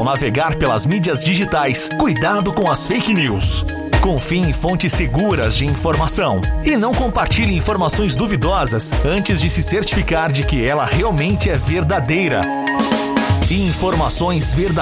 ao navegar pelas mídias digitais, cuidado com as fake news. Confie em fontes seguras de informação e não compartilhe informações duvidosas antes de se certificar de que ela realmente é verdadeira. Informações verdadeiras.